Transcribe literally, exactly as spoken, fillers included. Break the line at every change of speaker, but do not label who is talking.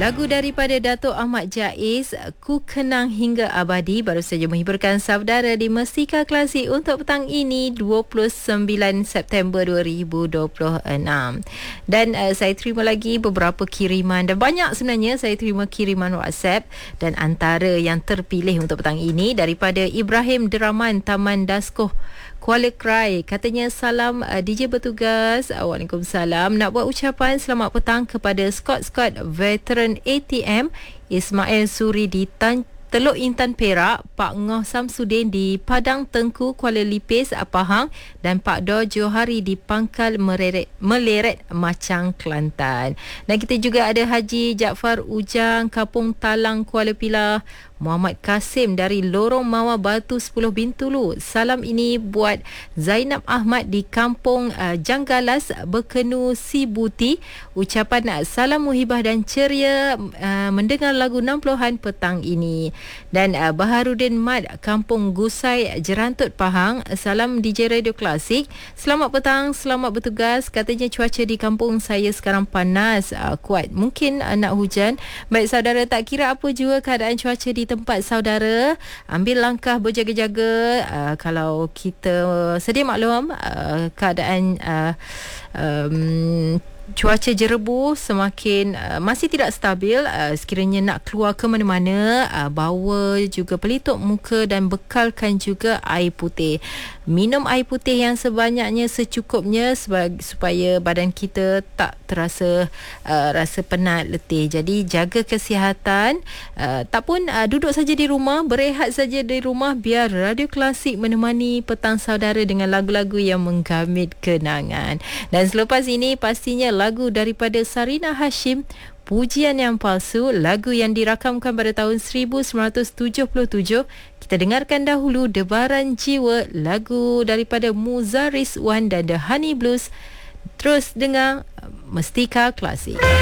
Lagu daripada Dato' Ahmad Jaiz, Ku Kenang Hingga Abadi, baru saja menghiburkan saudara di Mestika Klasik untuk petang ini dua puluh sembilan September dua ribu dua puluh enam. Dan uh, saya terima lagi beberapa kiriman, dan banyak sebenarnya saya terima kiriman WhatsApp, dan antara yang terpilih untuk petang ini daripada Ibrahim Deraman, Taman Daskoh, Kuala Krai. Katanya, salam uh, D J bertugas. uh, Waalaikumsalam. Nak buat ucapan selamat petang kepada Scott-Scott veteran A T M, Ismail Suri di Tan Teluk Intan Perak, Pak Ngoh Samsudin di Padang Tengku Kuala Lipis Pahang, dan Pak Do Johari di Pangkal Mereret, Meleret Macang Kelantan. Dan kita juga ada Haji Jaafar Ujang, Kampung Talang Kuala Pilah, Muhammad Kasim dari Lorong Mawar Batu sepuluh Bintulu. Salam ini buat Zainab Ahmad di Kampung uh, Janggalas, Bekenu Sibuti. Ucapan uh, salam muhibah dan ceria uh, mendengar lagu enam puluhan petang ini. Dan uh, Baharudin Mad, Kampung Gusai, Jerantut Pahang. Salam D J Radio Klasik. Selamat petang, selamat bertugas. Katanya cuaca di kampung saya sekarang panas, uh, kuat. Mungkin uh, nak hujan. Baik saudara, tak kira apa juga keadaan cuaca di tempat saudara, ambil langkah berjaga-jaga. Uh, kalau kita sedia maklum, uh, keadaan uh, um, cuaca jerebu semakin uh, masih tidak stabil. Uh, sekiranya nak keluar ke mana-mana, uh, bawa juga pelitup muka dan bekalkan juga air putih. Minum air putih yang sebanyaknya secukupnya sebagai, supaya badan kita tak terasa uh, rasa penat, letih. Jadi jaga kesihatan. Uh, tak pun uh, duduk saja di rumah, berehat saja di rumah, biar Radio Klasik menemani petang saudara dengan lagu-lagu yang menggamit kenangan. Dan selepas ini pastinya lagu daripada Sarina Hashim, Pujian Yang Palsu, lagu yang dirakamkan pada tahun seribu sembilan ratus tujuh puluh tujuh. Kita dengarkan dahulu Debaran Jiwa, lagu daripada Muzaris Wan dan The Honey Blues. Terus dengar Mestika Klasik.